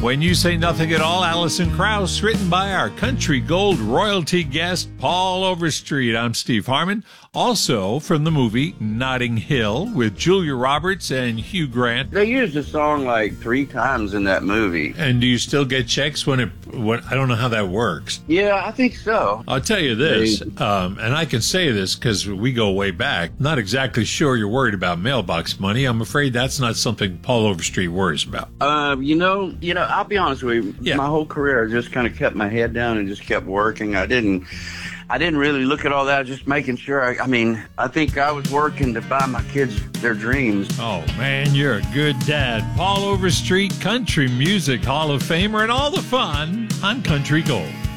When You Say Nothing at All, Alison Krauss, written by our Country Gold royalty guest, Paul Overstreet. I'm Steve Harmon. Also from the movie Notting Hill with Julia Roberts and Hugh Grant. They used the song like 3 times in that movie. And do you still get checks when I don't know how that works. Yeah, I think so. I'll tell you this, and I can say this because we go way back. Not exactly sure you're worried about mailbox money. I'm afraid that's not something Paul Overstreet worries about. You know, I'll be honest with you. Yeah. My whole career, I just kind of kept my head down and just kept working. I didn't really look at all that, just making sure. I think I was working to buy my kids their dreams. Oh, man, you're a good dad. Paul Overstreet, Country Music Hall of Famer, and all the fun on Country Gold.